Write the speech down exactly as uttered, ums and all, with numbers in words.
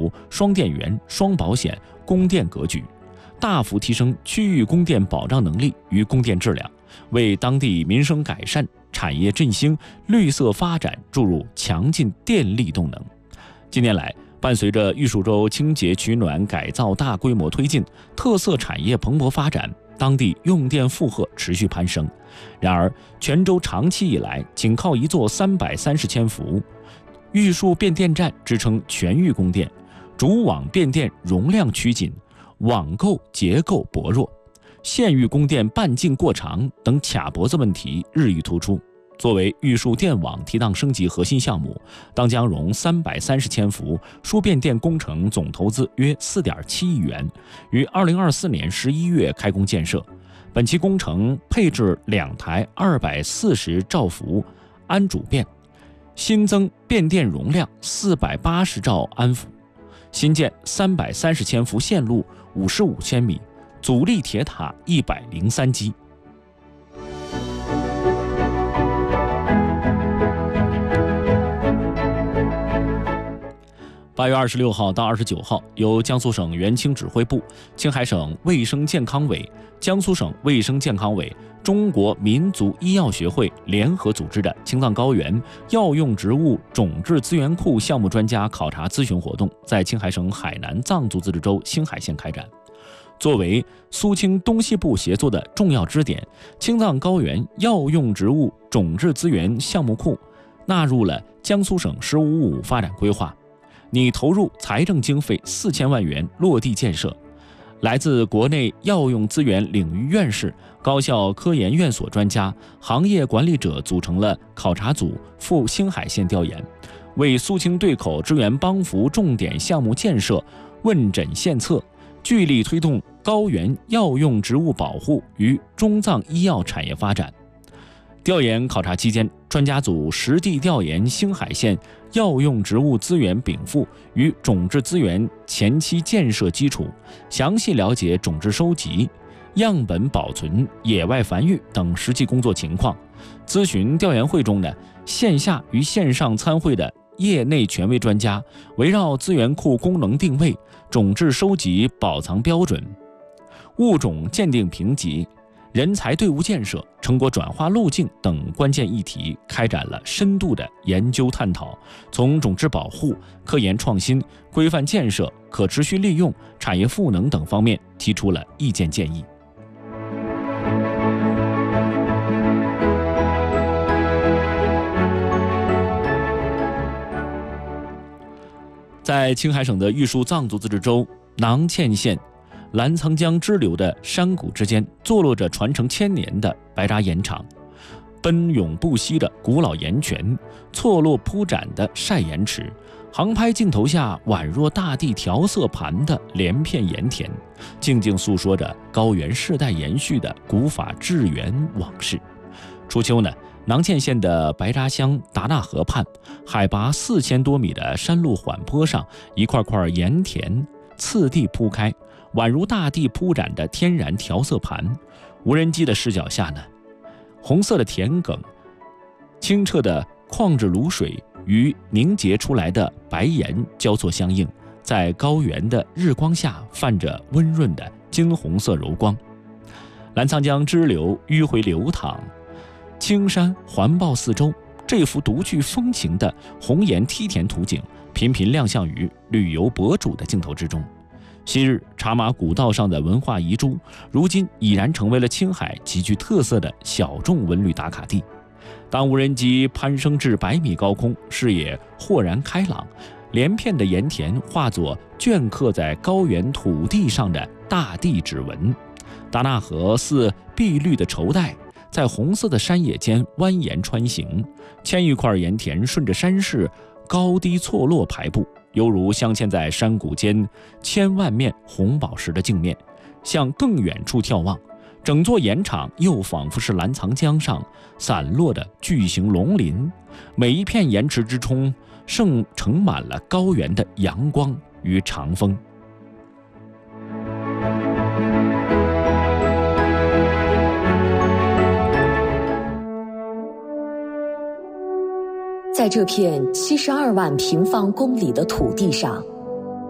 图双电源、双保险供电格局，大幅提升区域供电保障能力与供电质量，为当地民生改善、产业振兴、绿色发展注入强劲电力动能。近年来，伴随着玉树州清洁取暖改造大规模推进，特色产业蓬勃发展，当地用电负荷持续攀升。然而，全州长期以来仅靠一座三百三十千伏玉树变电站支撑全域供电，主网变电容量趋紧，网构结构薄弱，县域供电半径过长等卡脖子问题日益突出。作为玉树电网提档升级核心项目，当江蓉三百三十千伏输变电工程总投资约 四点七亿元，于二零二四年十一月开工建设。本期工程配置两台二百四十兆伏安主变，新增变电容量四百八十兆安伏，新建三百三十千伏线路五十五千米，阻力铁塔一百零三基。八月二十六号到二十九号，由江苏省原青指挥部、青海省卫生健康委、江苏省卫生健康委、中国民族医药学会联合组织的青藏高原药用植物种质资源库项目专家考察咨询活动，在青海省海南藏族自治州兴海县开展。作为苏青东西部协作的重要支点，青藏高原药用植物种质资源项目库纳入了江苏省“十五五”发展规划，拟投入财政经费四千万元落地建设。来自国内药用资源领域院士、高校科研院所专家、行业管理者组成了考察组赴兴海县调研，为苏青对口支援帮扶重点项目建设问诊献策，聚力推动高原药用植物保护与中藏医药产业发展。调研考察期间，专家组实地调研兴海县药用植物资源禀赋与种质资源前期建设基础，详细了解种质收集、样本保存、野外繁育等实际工作情况。咨询调研会中呢，线下与线上参会的业内权威专家围绕资源库功能定位、种质收集保藏标准、物种鉴定评级、人才队伍建设、成果转化路径等关键议题开展了深度的研究探讨，从种质保护、科研创新、规范建设、可持续利用、产业赋能等方面提出了意见建议。在青海省的玉树藏族自治州囊谦县澜沧江支流的山谷之间，坐落着传承千年的白扎盐场，奔涌不息的古老盐泉，错落铺展的晒盐池，航拍镜头下宛若大地调色盘的连片盐田，静静诉说着高原世代延续的古法致源往事。初秋呢，囊谦县的白扎乡达纳河畔，海拔四千多米的山路缓坡上，一块块盐田次第铺开，宛如大地铺展的天然调色盘。无人机的视角下呢，红色的田埂、清澈的矿质卤水与凝结出来的白盐交错相映，在高原的日光下泛着温润的金红色柔光。澜沧江支流迂回流淌，青山环抱四周，这幅独具风情的红岩梯田图景频频亮相于旅游博主的镜头之中。昔日茶马古道上的文化遗珠，如今已然成为了青海极具特色的小众文旅打卡地。当无人机攀升至百米高空，视野豁然开朗，连片的盐田化作镌刻在高原土地上的大地指纹。达纳河似碧绿的绸带，在红色的山野间蜿蜒穿行，千余块盐田顺着山势高低错落排布，犹如镶嵌在山谷间千万面红宝石的镜面。向更远处眺望，整座盐场又仿佛是澜沧江上散落的巨型龙鳞，每一片盐池之中盛盛满了高原的阳光与长风。 在这片七十二万平方公里的土地上，